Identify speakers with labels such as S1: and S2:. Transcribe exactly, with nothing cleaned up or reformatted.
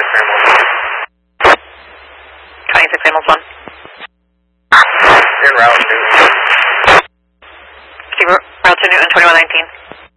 S1: twenty-six Hamels one.
S2: In route to.
S1: Route to Newton, twenty-one nineteen.